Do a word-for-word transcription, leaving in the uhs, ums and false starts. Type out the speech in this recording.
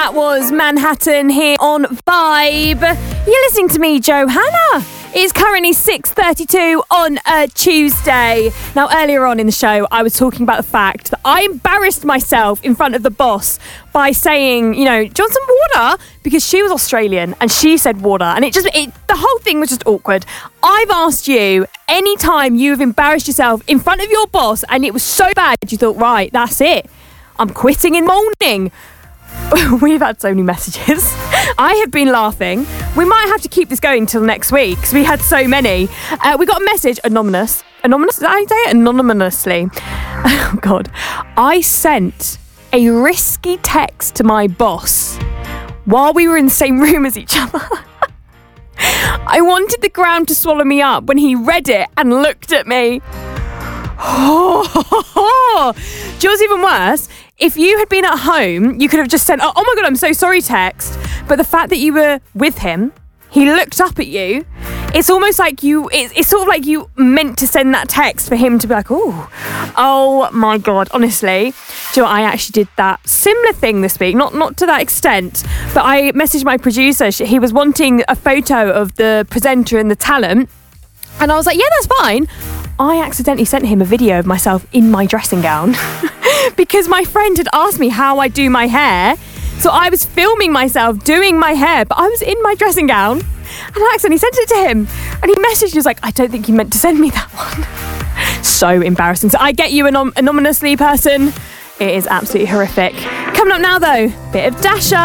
That was Manhattan here on Vibe. You're listening to me, Johanna. It's currently six thirty-two on a Tuesday. Now, earlier on in the show, I was talking about the fact that I embarrassed myself in front of the boss by saying, you know, do you want some water? Because she was Australian and she said water. And it just, it, the whole thing was just awkward. I've asked you, anytime you've embarrassed yourself in front of your boss and it was so bad, you thought, right, that's it. I'm quitting in the morning. We've had so many messages. I have been laughing. We might have to keep this going till next week because we had so many. Uh, we got a message, anonymous. Anonymous? Is that how you say it? Anonymously. Oh, God. I sent a risky text to my boss while we were in the same room as each other. I wanted the ground to swallow me up when he read it and looked at me. Oh, do you know what's even worse? If you had been at home, you could have just sent, oh, oh my God, I'm so sorry text. But the fact that you were with him, he looked up at you. It's almost like you, it's, it's sort of like you meant to send that text for him to be like, oh, oh my God, honestly. Do you know what? I actually did that similar thing this week, not not to that extent, but I messaged my producer. He was wanting a photo of the presenter and the talent. And I was like, yeah, that's fine. I accidentally sent him a video of myself in my dressing gown because my friend had asked me how I do my hair. So I was filming myself doing my hair, but I was in my dressing gown and I accidentally sent it to him. And he messaged me, he was like, I don't think you meant to send me that one. So embarrassing. So I get you, anom- anonymously person. It is absolutely horrific. Coming up now, though, bit of Dasha.